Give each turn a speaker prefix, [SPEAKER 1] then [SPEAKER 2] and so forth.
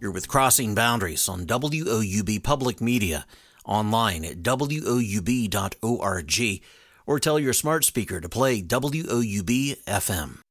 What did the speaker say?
[SPEAKER 1] You're with Crossing Boundaries on WOUB Public Media, online at woub.org, or tell your smart speaker to play WOUB FM.